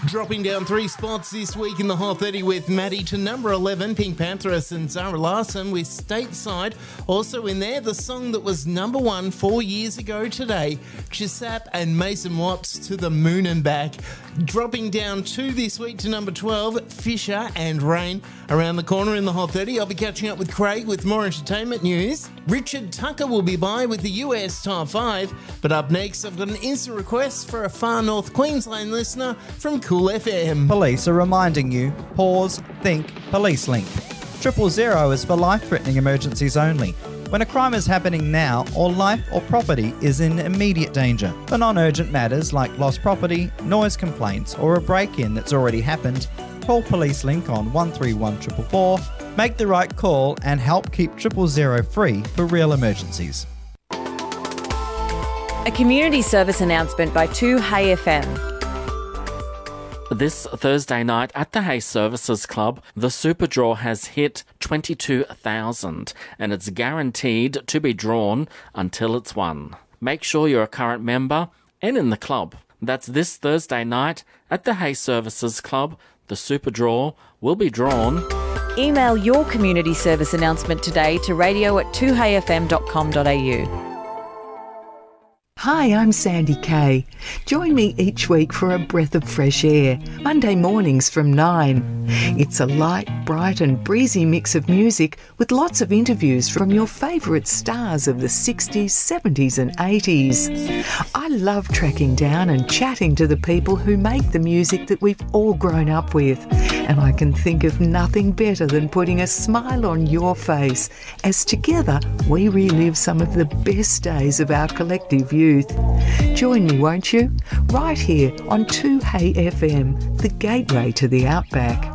Dropping down 3 spots this week in the Hot 30 with Maddie to number 11, Pink Pantheress and Zara Larsson with Stateside. Also in there, the song that was number 1 4 years ago today, Chisap and Mason Watts to the Moon and Back. Dropping down 2 this week to number 12, Fisher and Rain. Around the corner in the Hot 30, I'll be catching up with Craig with more entertainment news. Richard Tucker will be by with the US Top 5. But up next, I've got an instant request for a far north Queensland listener from Cool FM. Police are reminding you, pause, think, Police Link. 000 is for life-threatening emergencies only. When a crime is happening now, or life or property is in immediate danger. For non-urgent matters like lost property, noise complaints, or a break-in that's already happened, call Police Link on 131 444, make the right call and help keep 000 free for real emergencies. A community service announcement by 2Hey FM. This Thursday night at the Hay Services Club, the Super Draw has hit 22,000 and it's guaranteed to be drawn until it's won. Make sure you're a current member and in the club. That's this Thursday night at the Hay Services Club. The Super Draw will be drawn. Email your community service announcement today to radio@2heyfm.com.au. Hi, I'm Sandy Kay. Join me each week for a breath of fresh air, Monday mornings from 9. It's a light, bright and breezy mix of music with lots of interviews from your favourite stars of the 60s, 70s and 80s. I love tracking down and chatting to the people who make the music that we've all grown up with. And I can think of nothing better than putting a smile on your face as together we relive some of the best days of our collective youth. Join me, won't you? Right here on 2Hey FM, the gateway to the outback.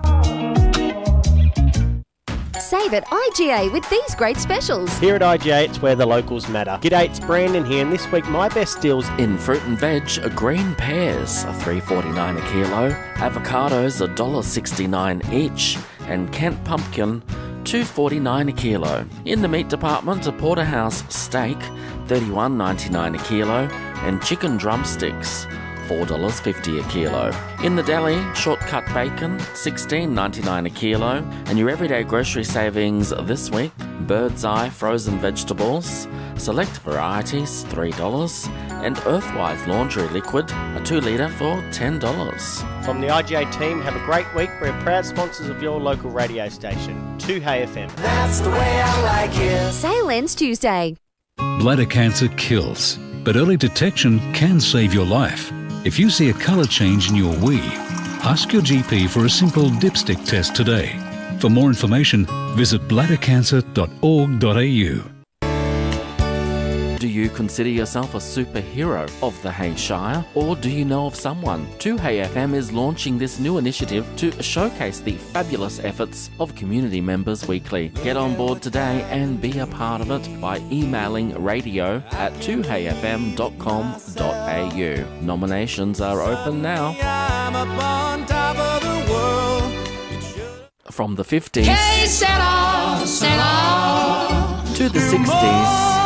Save at IGA with these great specials. Here at IGA, it's where the locals matter. G'day, it's Brandon here, and this week my best deals In fruit and veg, green pears are $3.49 a kilo, avocados $1.69 each, and Kent pumpkin $2.49 a kilo. In the meat department, a porterhouse steak $31.99 a kilo, and chicken drumsticks $4.50 a kilo. In the deli, shortcut bacon $16.99 a kilo, and your everyday grocery savings this week: Bird's Eye frozen vegetables, select varieties $3, and Earthwise laundry liquid, a 2 litre for $10. from the IGA team. Have a great week. We're proud sponsors of your local radio station, 2Hey FM. That's the way I like it. Sale ends Tuesday. Bladder cancer kills, but early detection can save your life. If you see a colour change in your wee, ask your GP for a simple dipstick test today. For more information, visit bladdercancer.org.au. Do you consider yourself a superhero of the Hay Shire, or do you know of someone? 2Hey FM is launching this new initiative to showcase the fabulous efforts of community members weekly. Get on board today and be a part of it by emailing radio@2heyfm.com.au. Nominations are open now. From the 50s to the 60s